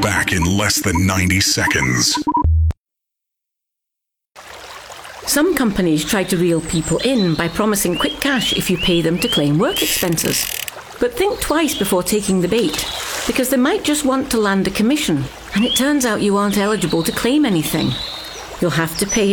back in less than 90 seconds. Some companies try to reel people in by promising quick cash if you pay them to claim work expenses. But think twice before taking the bait, because they might just want to land a commission, and it turns out you aren't eligible to claim anything. You'll have to pay